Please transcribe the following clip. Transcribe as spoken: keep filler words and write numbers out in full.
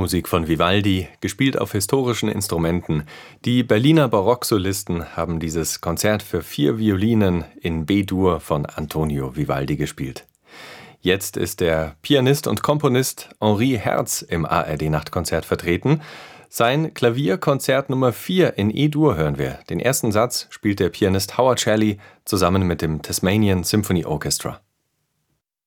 Barockmusik von Vivaldi, gespielt auf historischen Instrumenten. Die Berliner Barocksolisten haben dieses Konzert für vier Violinen in B-Dur von Antonio Vivaldi gespielt. Jetzt ist der Pianist und Komponist Henri Herz im A R D-Nachtkonzert vertreten. Sein Klavierkonzert Nummer vier in E-Dur hören wir. Den ersten Satz spielt der Pianist Howard Shelley zusammen mit dem Tasmanian Symphony Orchestra.